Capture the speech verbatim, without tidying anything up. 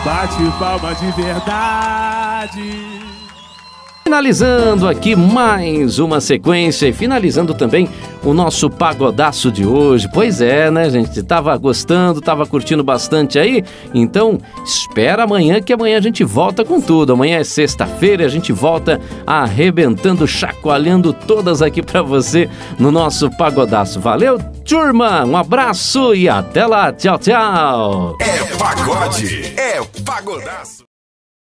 bate palma de verdade. Finalizando aqui mais uma sequência e finalizando também o nosso pagodaço de hoje. Pois é, né, gente? Tava gostando, tava curtindo bastante aí? Então, espera amanhã que amanhã a gente volta com tudo. Amanhã é sexta-feira e a gente volta arrebentando, chacoalhando todas aqui pra você no nosso pagodaço. Valeu, turma! Um abraço e até lá! Tchau, tchau! É pagode, é pagodaço.